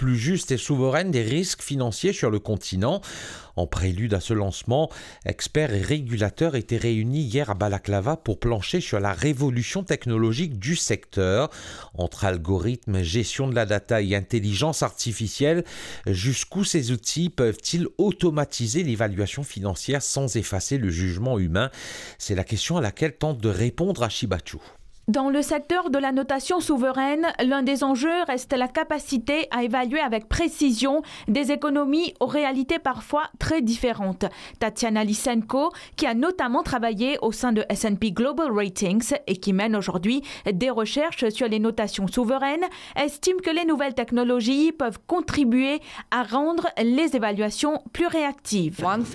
plus juste et souveraine des risques financiers sur le continent. En prélude à ce lancement, experts et régulateurs étaient réunis hier à Balaklava pour plancher sur la révolution technologique du secteur. Entre algorithmes, gestion de la data et intelligence artificielle, jusqu'où ces outils peuvent-ils automatiser l'évaluation financière sans effacer le jugement humain? C'est la question à laquelle tente de répondre Ashibachu. Dans le secteur de la notation souveraine, l'un des enjeux reste la capacité à évaluer avec précision des économies aux réalités parfois très différentes. Tatiana Lysenko, qui a notamment travaillé au sein de S&P Global Ratings et qui mène aujourd'hui des recherches sur les notations souveraines, estime que les nouvelles technologies peuvent contribuer à rendre les évaluations plus réactives.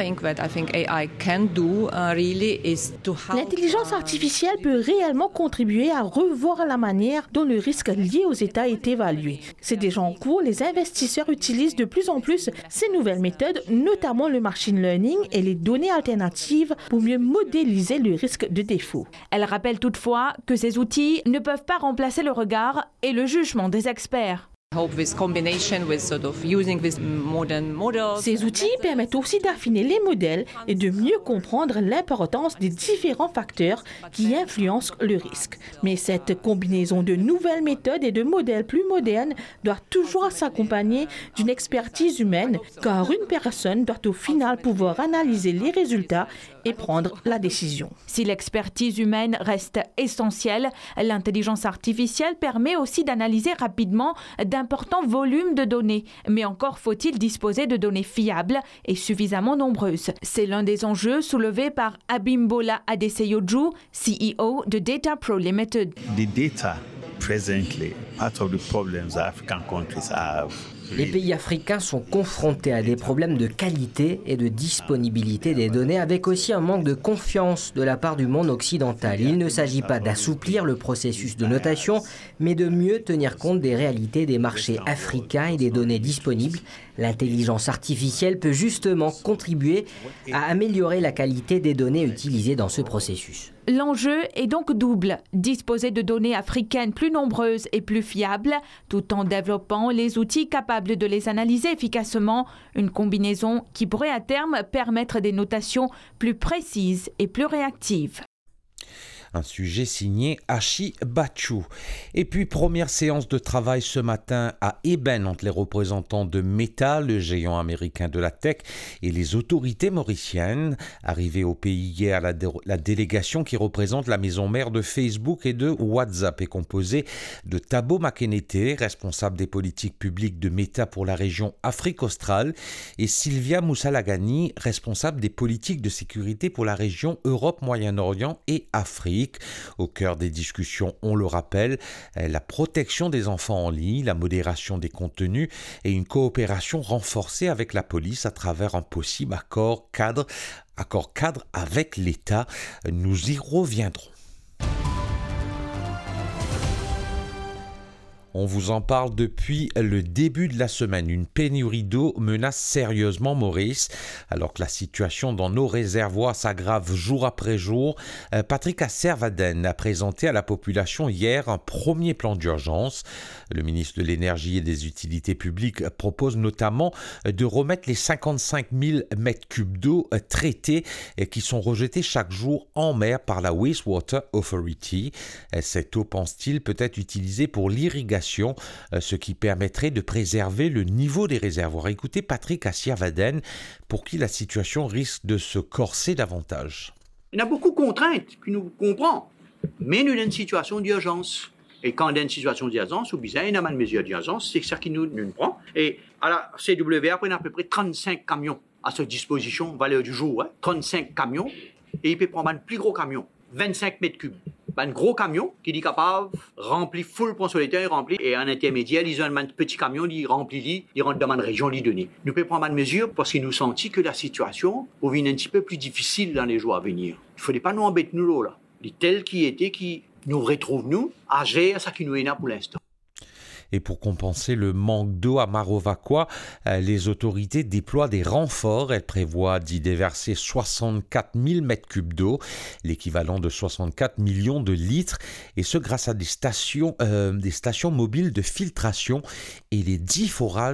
L'intelligence artificielle peut réellement contribuer à revoir la manière dont le risque lié aux États est évalué. C'est déjà en cours, les investisseurs utilisent de plus en plus ces nouvelles méthodes, notamment le machine learning et les données alternatives pour mieux modéliser le risque de défaut. Elle rappelle toutefois que ces outils ne peuvent pas remplacer le regard et le jugement des experts. Ces outils permettent aussi d'affiner les modèles et de mieux comprendre l'importance des différents facteurs qui influencent le risque. Mais cette combinaison de nouvelles méthodes et de modèles plus modernes doit toujours s'accompagner d'une expertise humaine, car une personne doit au final pouvoir analyser les résultats et prendre la décision. Si l'expertise humaine reste essentielle, l'intelligence artificielle permet aussi d'analyser rapidement d'importants volumes de données. Mais encore faut-il disposer de données fiables et suffisamment nombreuses. C'est l'un des enjeux soulevés par Abimbola Adeseyoju, CEO de Data Pro Limited. The data presently, part of the problems African countries have. Les pays africains sont confrontés à des problèmes de qualité et de disponibilité des données, avec aussi un manque de confiance de la part du monde occidental. Il ne s'agit pas d'assouplir le processus de notation, mais de mieux tenir compte des réalités des marchés africains et des données disponibles. L'intelligence artificielle peut justement contribuer à améliorer la qualité des données utilisées dans ce processus. L'enjeu est donc double, disposer de données africaines plus nombreuses et plus fiables, tout en développant les outils capables de les analyser efficacement, une combinaison qui pourrait à terme permettre des notations plus précises et plus réactives. Un sujet signé Ashibachu. Et puis, première séance de travail ce matin à Eben entre les représentants de Meta, le géant américain de la tech, et les autorités mauriciennes. Arrivée au pays hier, la délégation qui représente la maison mère de Facebook et de WhatsApp est composée de Thabo Makenete, responsable des politiques publiques de Meta pour la région Afrique australe, et Sylvia Moussalagani, responsable des politiques de sécurité pour la région Europe, Moyen-Orient et Afrique. Au cœur des discussions, on le rappelle, la protection des enfants en ligne, la modération des contenus et une coopération renforcée avec la police à travers un possible accord cadre avec l'État. Nous y reviendrons. On vous en parle depuis le début de la semaine. Une pénurie d'eau menace sérieusement Maurice. Alors que la situation dans nos réservoirs s'aggrave jour après jour, Patrick Asservaden a présenté à la population hier un premier plan d'urgence. Le ministre de l'Énergie et des Utilités publiques propose notamment de remettre les 55 000 mètres cubes d'eau traités qui sont rejetés chaque jour en mer par la Wastewater Authority. Cette eau, pense-t-il, peut être utilisée pour l'irrigation, ce qui permettrait de préserver le niveau des réservoirs. Écoutez Patrick Asservaden, pour qui la situation risque de se corser davantage. Il y a beaucoup de contraintes que nous comprenons, mais nous sommes dans une situation d'urgence. Et quand on a une situation d'urgence, ou bien il y a une mesure d'urgence, c'est ça qui nous prend. Et à la CWR, on a à peu près 35 camions à sa disposition, valeur du jour, 35 camions, et il peut prendre un plus gros camion, 25 mètres cubes. Un gros camion qui est capable de remplir full pour sur l'état, rempli, et un intermédiaire, ils ont un petit camion, il remplit, il rentre dans une région, il donne. Nous pouvons prendre une mesure parce qu'il nous sentit que la situation devient un petit peu plus difficile dans les jours à venir. Il ne fallait pas nous embêter nous là. Les tels qui nous retrouvent nous à gérer ce qui nous est là pour l'instant. Et pour compenser le manque d'eau à Marovakwa, les autorités déploient des renforts. Elles prévoient d'y déverser 64 000 mètres cubes d'eau, l'équivalent de 64 millions de litres, et ce grâce à des stations mobiles de filtration et les 10 forages